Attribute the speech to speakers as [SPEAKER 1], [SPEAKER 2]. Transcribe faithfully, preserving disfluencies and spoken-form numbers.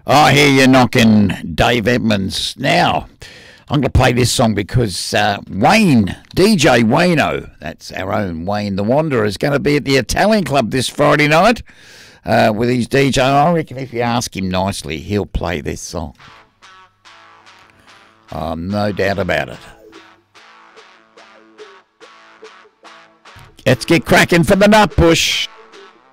[SPEAKER 1] I hear you knocking, Dave Edmonds. Now, I'm going to play this song because uh, Wayne, D J Wayno, that's our own Wayne the Wanderer, is going to be at the Italian Club this Friday night uh, with his D J. I reckon if you ask him nicely, he'll play this song. Oh, no doubt about it. Let's get cracking for the Nut Bush.